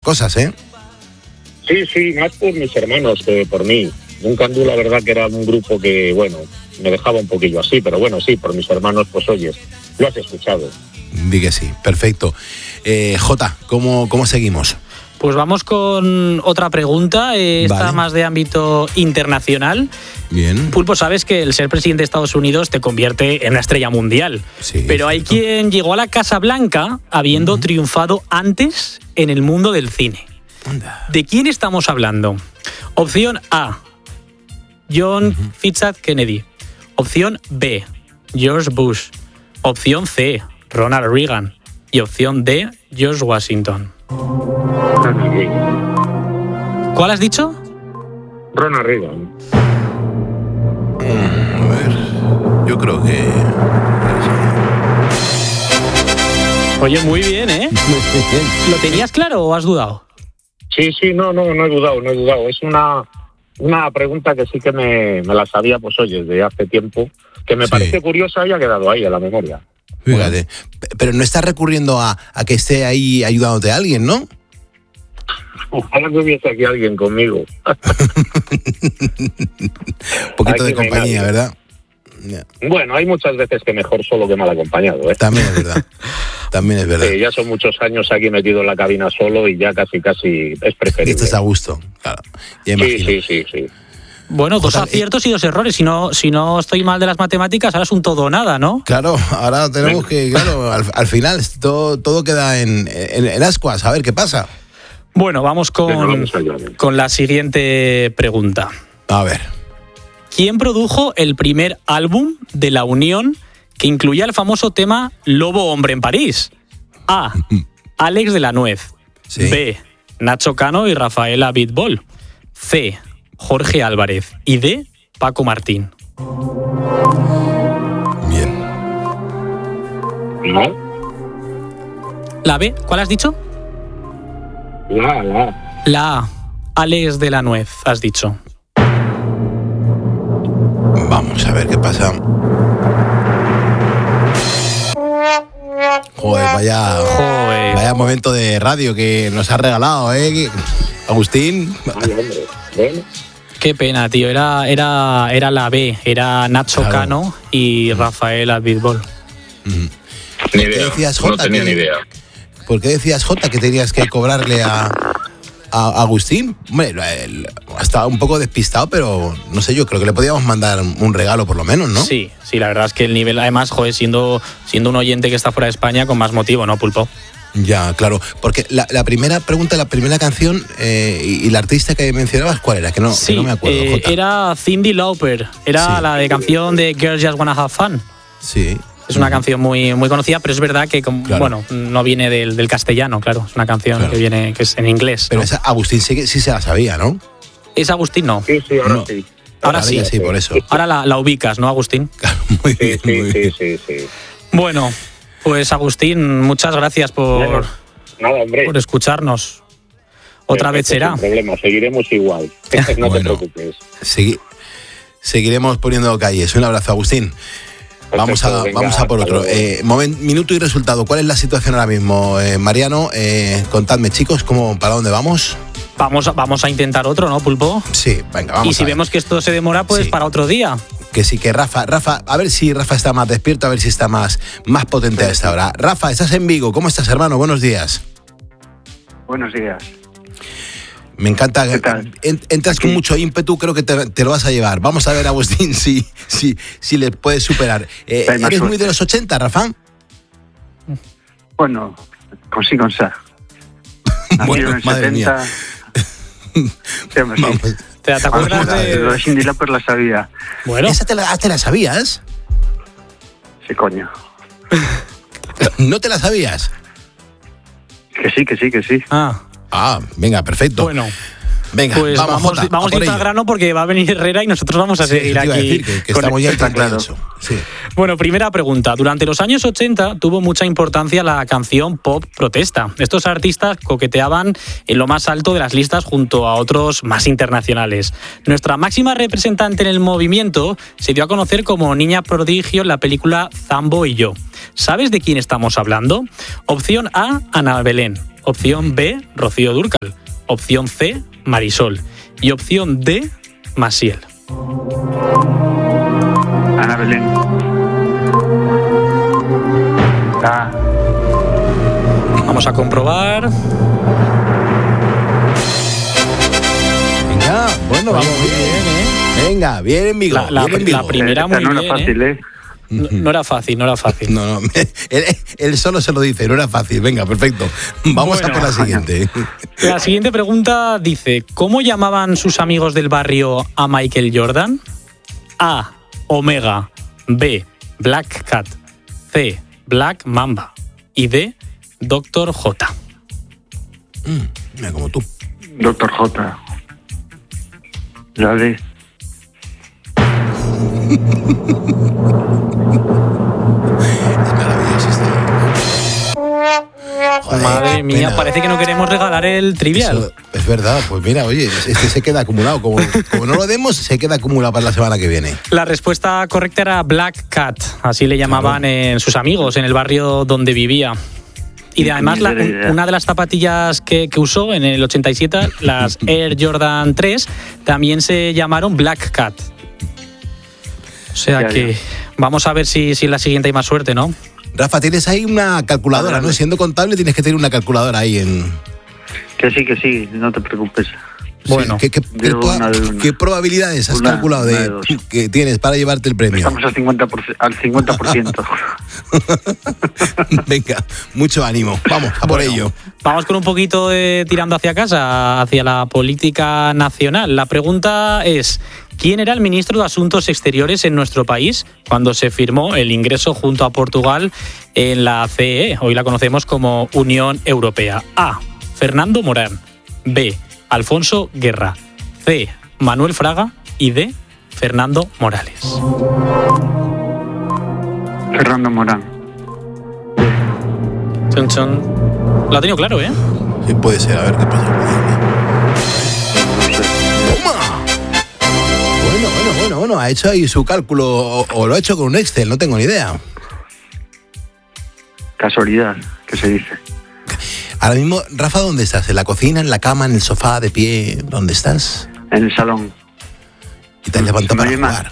cosas, ¿eh? Sí, más por mis hermanos que por mí. Duncan Du, la verdad que era un grupo que, bueno, me dejaba un poquillo así, pero bueno, sí, por mis hermanos, pues oyes, lo has escuchado. Di que sí, perfecto. Jota, ¿cómo seguimos? Pues vamos con otra pregunta, esta Vale. más de ámbito internacional. Bien. Pulpo, sabes que el ser presidente de Estados Unidos te convierte en una estrella mundial. Sí, pero hay cierto. quien llegó a la Casa Blanca habiendo triunfado antes en el mundo del cine. Anda. ¿De quién estamos hablando? Opción A, John Fitzgerald Kennedy. Opción B, George Bush. Opción C, Ronald Reagan. Y opción D, George Washington. Ronald Reagan. ¿Cuál has dicho? Ronald Reagan. A ver, yo creo que... Oye, muy bien, ¿eh? ¿Lo tenías claro o has dudado? Sí, no he dudado. Es una pregunta que sí que me la sabía, pues oye, de hace tiempo, que me Sí. parece curiosa y ha quedado ahí en la memoria. Fíjate. Pero no estás recurriendo a que esté ahí ayudándote a alguien, ¿no? Ojalá que hubiese aquí alguien conmigo. Un poquito de Aquí no hay compañía, nadie. ¿verdad? Ya. Bueno, hay muchas veces que mejor solo que mal acompañado, ¿eh? También es verdad. También es verdad. Ya son muchos años aquí metido en la cabina solo y ya casi es Y preferible. estás a gusto, claro. Ya imagino. Sí. Bueno, dos Jota, aciertos y dos errores. Si no estoy mal de las matemáticas, ahora es un todo o nada, ¿no? Claro, ahora tenemos que, claro, al final todo queda en ascuas, a ver qué pasa. Bueno, vamos Venga, vamos allá. con la siguiente pregunta. A ver. ¿Quién produjo el primer álbum de La Unión que incluía el famoso tema Lobo Hombre en París? A, Alex de la Nuez. Sí. B, Nacho Cano y Rafaela Bitbol. C, Jorge Álvarez. Y D, Paco Martín. Bien. ¿No? ¿La B? ¿Cuál has dicho? La. La A, Alex de la Nuez, has dicho. Vamos a ver qué pasa. Joder, vaya momento de radio que nos has regalado, ¿eh? Agustín. Ay, hombre. Bueno. Qué pena, tío. Era la B. Era Nacho Claro. Cano y Rafaela Bitbol. Ni ¿Qué idea. decías, No Jota? tenía ni idea. ¿Por qué decías, Jota, que tenías que cobrarle a Agustín? Hombre, estaba un poco despistado, pero no sé, yo creo que le podíamos mandar un regalo por lo menos, ¿no? Sí, la verdad es que el nivel, además, joder, siendo un oyente que está fuera de España, con más motivo, ¿no, Pulpo? Ya, claro. Porque la primera pregunta, la primera canción y la artista que mencionabas, ¿cuál era? Que no me acuerdo, Jota. Era Cyndi Lauper. Era Sí. la de canción de Girls Just Wanna Have Fun. Sí. Es una canción muy, muy conocida, pero es verdad que Claro. bueno, no viene del castellano, claro. Es una canción Claro. que es en inglés. Pero ¿no? esa Agustín sí se la sabía, ¿no? Es Agustín, no. Sí, ahora No. sí. Ahora sí. ya sí, por eso. Ahora la ubicas, ¿no, Agustín? Claro, muy bien, muy bien. Sí. Bueno, pues Agustín, muchas gracias Bueno, nada, hombre. por escucharnos. Otra vez será. Sin problema, seguiremos igual. No Bueno. te preocupes. Seguiremos poniendo calles. Un abrazo, Agustín. Vamos Perfecto, venga, a por hasta otro. luego. Minuto y resultado. ¿Cuál es la situación ahora mismo? Mariano, contadme, chicos, ¿para dónde vamos? Vamos a intentar otro, ¿no, Pulpo? Sí, venga, vamos Y si a ver. vemos que esto se demora, pues Sí. para otro día. Que sí, que Rafa, a ver si Rafa está más despierto, a ver si está más potente a esta hora. Rafa, estás en Vigo. ¿Cómo estás, hermano? Buenos días. Buenos días. Me encanta. ¿Qué tal? Entras con mucho ímpetu, creo que te lo vas a llevar. Vamos a ver, Agustín, si le puedes superar. Hay más ¿Eres muy suerte. de los 80, Rafa? Bueno, sí, con sa. Bueno, Nacido en el madre 70. Sí, hombre, sí. Vamos. ¿Te acuerdas Lo de...? de Cyndi Lauper la sabía. Bueno, ¿Esa te la sabías? Sí, coño. ¿No te la sabías? Que sí. Ah, venga, perfecto. bueno. Venga, Pues vamos Jota, a por ir al ello. grano porque va a venir Herrera y nosotros vamos a Sí, seguir eso te iba a aquí. decir, que con estamos ya en Está tiempo claro. denso. Sí. Bueno, primera pregunta. Durante los años 80 tuvo mucha importancia la canción pop protesta. Estos artistas coqueteaban en lo más alto de las listas junto a otros más internacionales. Nuestra máxima representante en el movimiento se dio a conocer como niña prodigio en la película Zambo y yo. ¿Sabes de quién estamos hablando? Opción A, Ana Belén. Opción B, Rocío Dúrcal. Opción C, Marisol. Y opción D, Maciel. Ana Belén. Vamos a comprobar. Venga, bueno, vamos bien, Venga, bien en Vigo. La bien en Vigo. primera muy no bien, era fácil, ¿eh? No era fácil. No, él solo se lo dice, no era fácil. Venga, perfecto. Vamos Bueno. a por la siguiente. La siguiente pregunta dice: ¿cómo llamaban sus amigos del barrio a Michael Jordan? A, Omega. B, Black Cat. C, Black Mamba. Y D, Dr. J. Mira, como tú. Doctor J. La D. Es maravilloso esto. Joder, Madre mía, pena. parece que no queremos regalar el trivial. Eso es verdad, pues mira, oye, este se queda acumulado. Como no lo demos, se queda acumulado para la semana que viene. La respuesta correcta era Black Cat, así le llamaban sus amigos en el barrio donde vivía. Y además, una de las zapatillas que usó en el 87, las Air Jordan 3, también se llamaron Black Cat. O sea que vamos a ver si en la siguiente hay más suerte, ¿no? Rafa, tienes ahí una calculadora, ¿no? Siendo contable tienes que tener una calculadora ahí en... Que sí, no te preocupes. Bueno, Sí, ¿qué probabilidades has calculado una de dos. que tienes para llevarte el premio? Estamos al 50%. Venga, mucho ánimo. Vamos, a por ello. vamos con un poquito tirando hacia casa, hacia la política nacional. La pregunta es: ¿quién era el ministro de Asuntos Exteriores en nuestro país cuando se firmó el ingreso junto a Portugal en la CEE? Hoy la conocemos como Unión Europea. A, Fernando Morán. B, Alfonso Guerra. C, Manuel Fraga. Y D, Fernando Morales. Fernando Morán. Chon, chon. Lo ha tenido claro, ¿eh? Sí, puede ser, a ver qué pasa. ¡Toma! Bueno, ha hecho ahí su cálculo o lo ha hecho con un Excel, no tengo ni idea. Casualidad, que se dice. Ahora mismo, Rafa, ¿dónde estás? ¿En la cocina, en la cama, en el sofá, de pie? ¿Dónde estás? En el salón. Y te has levantado para ¿Me oye mal? jugar.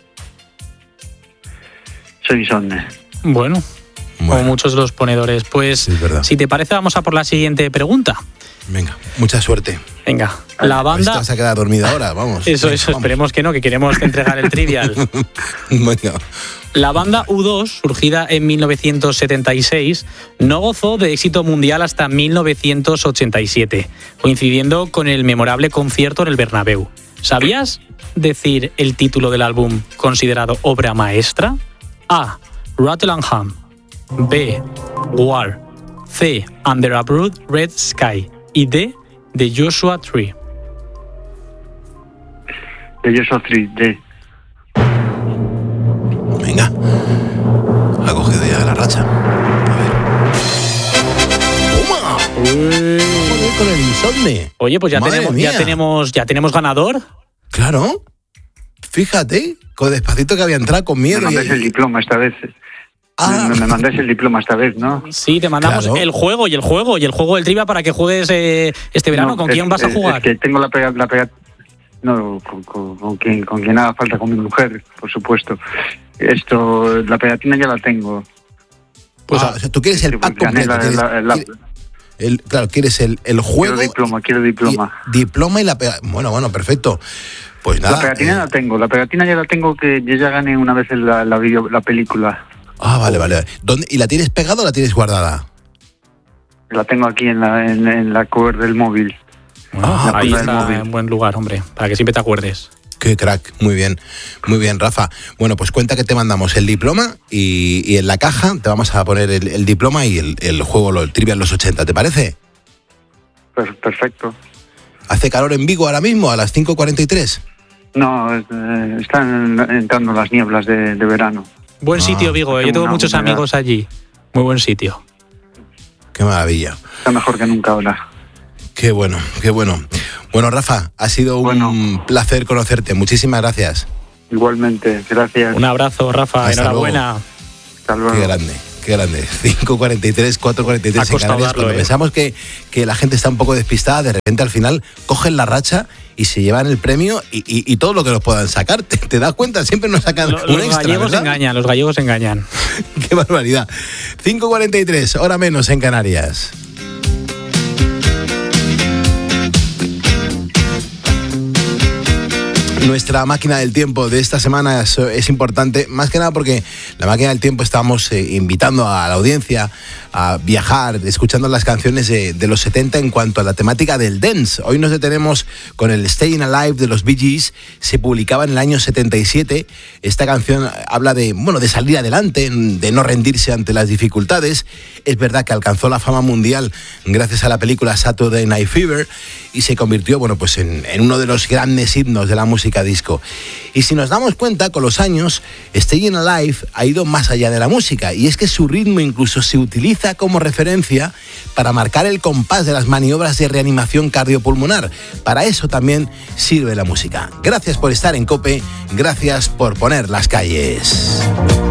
Soy insomne. Bueno, como muchos de los ponedores. Pues, Sí, es verdad. si te parece, vamos a por la siguiente pregunta. Venga, mucha suerte. Venga, la Pues te banda... vas a quedar dormida ahora, vamos. Eso, Vamos. esperemos que no, que queremos entregar el trivial. Venga. La banda U2, surgida en 1976, no gozó de éxito mundial hasta 1987, coincidiendo con el memorable concierto en el Bernabéu. ¿Sabías decir el título del álbum considerado obra maestra? A, Rattle and Hum. B, War. C, Under a Broad Red Sky. Y D, The Joshua Tree. De Joshua Tree, D. Venga. Ha cogido ya la racha. A ver. ¡Toma! Joder, con el insomne. Oye, pues ya Madre tenemos mía. ganador. Claro. Fíjate, con despacito que había entrado con Me miedo. mandáis el diploma esta vez. Me mandáis el diploma esta vez, ¿no? Sí, te mandamos Claro. el juego del trivia para que juegues este verano. No, ¿Con quién vas a jugar? Es que tengo la pega... No, con quien haga falta, con mi mujer, por supuesto. La pegatina ya la tengo. Pues o sea, tú quieres el pack Gané completo. Claro, quieres el juego. Quiero diploma. Diploma y la pegatina. Bueno, perfecto. Pues nada. La pegatina la tengo. La pegatina ya la tengo, que yo ya gané una vez en la película. Vale. ¿Dónde? ¿Y la tienes pegada o la tienes guardada? La tengo aquí en la cover del móvil. Ahí punta del está móvil. en buen lugar, hombre, para que siempre te acuerdes. Qué crack, muy bien, Rafa. Bueno, pues cuenta que te mandamos el diploma y en la caja te vamos a poner el diploma y el juego, el Trivial los 80, ¿te parece? Perfecto. ¿Hace calor en Vigo ahora mismo a las 5:43? No, están entrando las nieblas de verano. Buen sitio, Vigo. Yo tengo muchos amigos allí. Muy buen sitio. Qué maravilla. Está mejor que nunca ahora. Qué bueno. Bueno, Rafa, ha sido un placer conocerte. Muchísimas gracias. Igualmente, gracias. Un abrazo, Rafa. Hasta Enhorabuena. luego. Hasta luego. Qué grande. Qué grande. 5:43, 4:43 en Canarias. Cuando pensamos que la gente está un poco despistada, de repente al final cogen la racha y se llevan el premio y todo lo que nos puedan sacar. ¿Te das cuenta? Siempre nos sacan un extra, ¿verdad? Los gallegos engañan. Qué barbaridad. 5:43, hora menos en Canarias. Nuestra máquina del tiempo de esta semana es importante, más que nada porque la máquina del tiempo estamos invitando a la audiencia a viajar, escuchando las canciones de los 70 en cuanto a la temática del dance. Hoy nos detenemos con el Staying Alive de los Bee Gees. Se publicaba en el año 77. Esta canción habla de salir adelante, de no rendirse ante las dificultades. Es verdad que alcanzó la fama mundial gracias a la película Saturday Night Fever y se convirtió en uno de los grandes himnos de la música disco. Y si nos damos cuenta, con los años, Staying Alive ha ido más allá de la música, y es que su ritmo incluso se utiliza como referencia para marcar el compás de las maniobras de reanimación cardiopulmonar. Para eso también sirve la música. Gracias por estar en COPE, gracias por poner las calles.